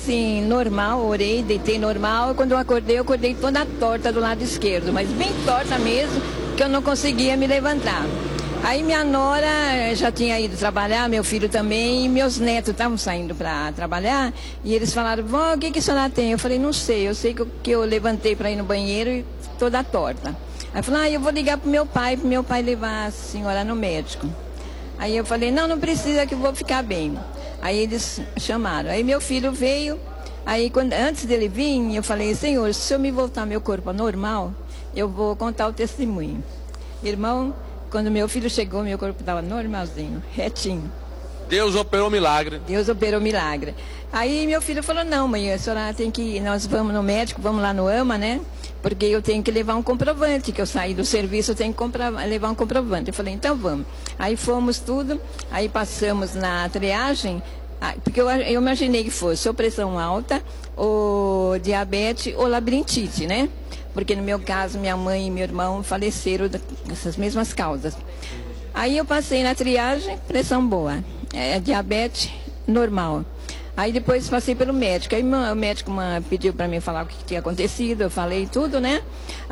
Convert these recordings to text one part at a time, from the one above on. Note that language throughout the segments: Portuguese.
assim, normal, orei, deitei normal. Quando eu acordei toda torta do lado esquerdo, mas bem torta mesmo, que eu não conseguia me levantar. Aí minha nora já tinha ido trabalhar, meu filho também, e meus netos estavam saindo para trabalhar, e eles falaram, vó, o que a senhora tem? Eu falei, não sei, eu sei que eu levantei para ir no banheiro e toda torta. Aí falou, eu vou ligar pro meu pai levar a senhora no médico. Aí eu falei, não precisa que eu vou ficar bem. Aí eles chamaram, aí meu filho veio, aí antes dele vir, eu falei, Senhor, se eu me voltar meu corpo normal, eu vou contar o testemunho. Irmão, quando meu filho chegou, meu corpo estava normalzinho, retinho. Deus operou milagre. Deus operou milagre. Aí meu filho falou, não, mãe, a senhora tem que ir, nós vamos no médico, vamos lá no AMA, né? Porque eu tenho que levar um comprovante, que eu saí do serviço, eu tenho que levar um comprovante. Eu falei, então vamos. Aí fomos tudo, aí passamos na triagem, porque eu imaginei que fosse ou pressão alta, ou diabetes, ou labirintite, né? Porque no meu caso, minha mãe e meu irmão faleceram dessas mesmas causas. Aí eu passei na triagem, pressão boa, diabetes normal. Aí depois passei pelo médico, aí o médico pediu para mim falar o que tinha acontecido, eu falei tudo, né?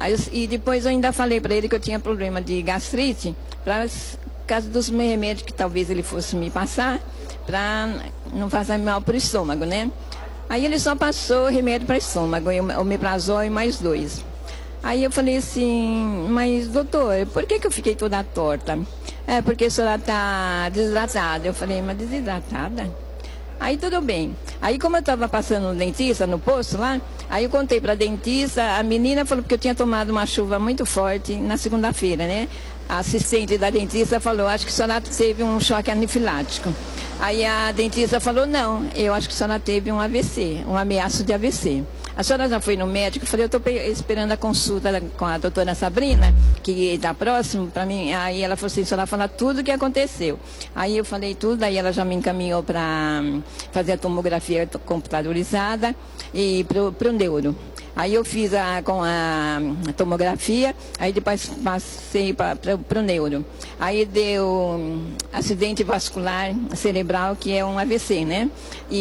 E depois eu ainda falei para ele que eu tinha problema de gastrite, por causa dos remédios que talvez ele fosse me passar, para não fazer mal para o estômago, né? Aí ele só passou remédio para estômago, omeprazol e mais 2. Aí eu falei assim, mas doutor, por que eu fiquei toda torta? Porque a senhora está desidratada. Eu falei, mas desidratada? Aí tudo bem. Aí como eu estava passando no dentista, no posto lá, aí eu contei para a dentista, a menina falou que eu tinha tomado uma chuva muito forte na segunda-feira, né? A assistente da dentista falou, acho que a senhora teve um choque anifilático. Aí a dentista falou, não, eu acho que a senhora teve um AVC, um ameaço de AVC. A senhora já foi no médico? Eu falei, eu estou esperando a consulta com a doutora Sabrina, que está próximo para mim. Aí ela falou assim, a senhora fala tudo o que aconteceu. Aí eu falei tudo, aí ela já me encaminhou para fazer a tomografia computadorizada e para o neuro. Aí eu fiz com a tomografia, aí depois passei para o neuro. Aí deu acidente vascular cerebral, que é um AVC, né?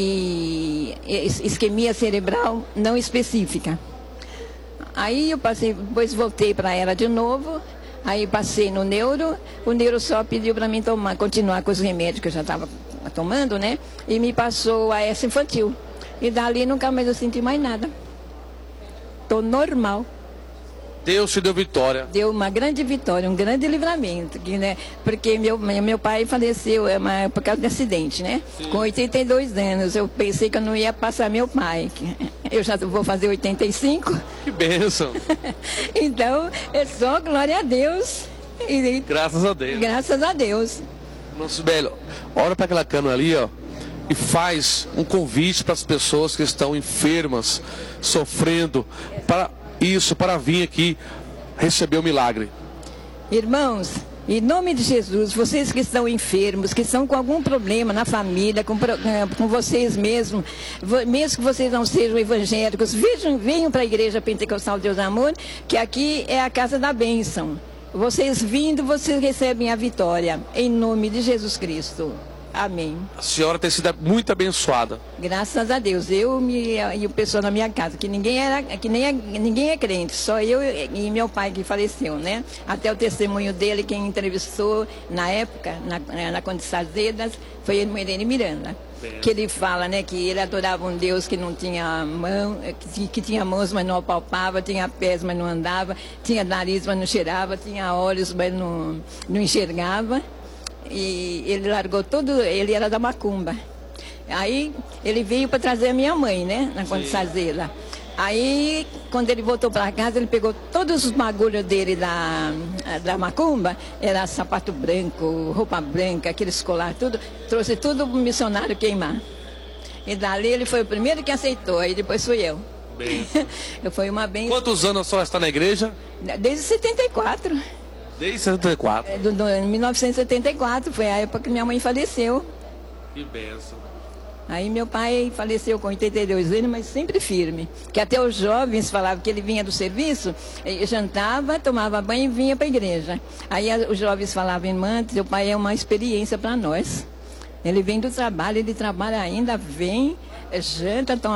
E isquemia cerebral não específica. Aí eu passei, depois voltei para ela de novo, aí passei no neuro, o neuro só pediu para mim continuar com os remédios que eu já estava tomando, né? E me passou a essa infantil. E dali nunca mais eu senti mais nada. Estou normal. Deus te deu vitória. Deu uma grande vitória, um grande livramento, né? Porque meu pai faleceu por causa de acidente, né? Sim. Com 82 anos. Eu pensei que eu não ia passar meu pai. Eu já vou fazer 85. Que bênção. Então, é só glória a Deus. Graças a Deus. Graças a Deus. Nosso Belo, olha para aquela cana ali, ó. E faz um convite para as pessoas que estão enfermas, sofrendo, para vir aqui receber o milagre. Irmãos, em nome de Jesus, vocês que estão enfermos, que estão com algum problema na família, com vocês mesmos, mesmo que vocês não sejam evangélicos, venham para a Igreja Pentecostal Deus Amor, que aqui é a casa da bênção. Vocês vindo, vocês recebem a vitória, em nome de Jesus Cristo. Amém. A senhora tem sido muito abençoada. Graças a Deus. Eu e o pessoal na minha casa, que ninguém é crente, só eu e meu pai que faleceu, né? Até o testemunho dele, quem entrevistou na época, na Conde Azedas, foi Irene Miranda. Que ele fala, né, que ele adorava um Deus que não tinha mão, que tinha mãos, mas não apalpava, tinha pés, mas não andava, tinha nariz, mas não cheirava, tinha olhos, mas não enxergava. E ele largou tudo, ele era da macumba. Aí ele veio para trazer a minha mãe, né, na Conde Sazela. Aí, quando ele voltou para casa, ele pegou todos os bagulhos dele da macumba, era sapato branco, roupa branca, aqueles colar, tudo, trouxe tudo para o missionário queimar. E dali ele foi o primeiro que aceitou, aí depois fui eu. Foi uma benção. Quantos anos a senhora está na igreja? Desde 74. Desde 74? Em 1974, foi a época que minha mãe faleceu. Que bênção. Aí meu pai faleceu com 82 anos, mas sempre firme. Que até os jovens falavam que ele vinha do serviço, jantava, tomava banho e vinha para a igreja. Aí os jovens falavam, irmã, seu pai é uma experiência para nós. Ele vem do trabalho, ele trabalha ainda, vem, janta, toma